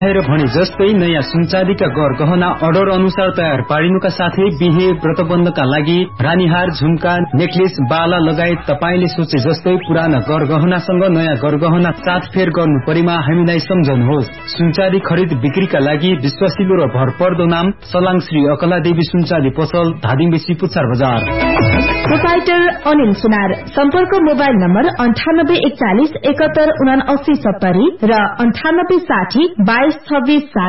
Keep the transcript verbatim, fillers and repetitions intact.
पछ्याएर भने जस्तै नयाँ सुनचाँदीका गहना अर्डर अनुसार तयार पारिनुका साथै बिहे व्रतबन्धका लागि रानीहार, झुम्का, नेकलेस, बाला लगायत तपाईले सोचे जस्तै पुराना गहनासँग नयाँ गहना साथफेर गर्नु परेमा हामीलाई सम्झनुहोस्। सुनचाँदी खरिद बिक्रीका लागि विश्वासिलो र भरपर्दो नाम सलाङ श्री अकला देवी सुनचाँदी पसल, धादिङबेसी, पुच्छार बजार। प्रोपाइटर अनिल सुनार। सम्पर्क मोबाइल नम्बर अन्ठानब्बे एकचालिस एकात्तर उना अस्सी सत्तरी र अन्ठानब्बे साठी बाइस छब्बीस